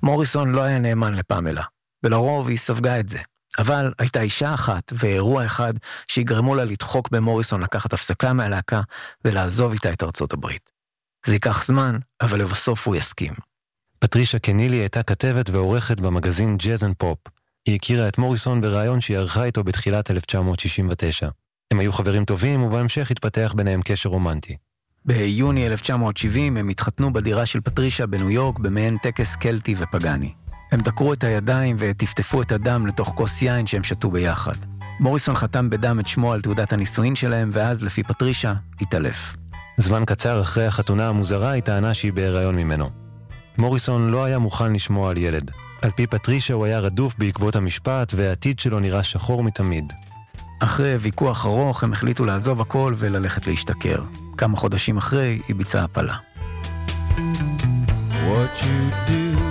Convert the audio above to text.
מוריסון לא היה נאמן לפמלה, ולרוב היא ספגה את זה. אבל הייתה אישה אחת ואירוע אחד שיגרמו לה לדחוק במוריסון לקחת הפסקה מהלהקה ולעזוב איתה את ארצות הברית. זה ייקח זמן, אבל לבסוף הוא יסכים. פטרישה קנילי הייתה כתבת ועורכת במגזין ג'אז אנד פופ. היא הכירה את מוריסון ברעיון שהיא ערכה איתו בתחילת 1969. הם היו חברים טובים ובהמשך התפתח ביניהם קשר רומנטי. ביוני 1970 הם התחתנו בדירה של פטרישה בניו יורק במעין טקס קלטי ופגני. הם דקרו את הידיים וטפטפו את הדם לתוך כוס יין שהם שתו ביחד. מוריסון חתם בדם את שמו על תעודת הנישואין שלהם, ואז לפי פטרישה התעלף. זמן קצר אחרי החתונה המוזרה היא טענה שהיא בהיריון ממנו. מוריסון לא היה מוכן לשמוע על ילד. על פי פטרישה הוא היה רדוף בעקבות המשפט והעתיד שלו נראה שחור מתמיד. אחרי ויכוח ארוך הם החליטו לעזוב הכל וללכת להשתכר. כמה חודשים אחרי היא ביצעה הפלה. What you do